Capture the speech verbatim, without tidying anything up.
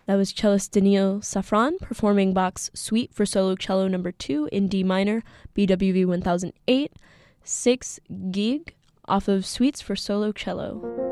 That was cellist Daniil Safran performing Bach's Suite for Solo Cello Number two in D minor, B W V one thousand eight, six Gig, off of Suites for Solo Cello.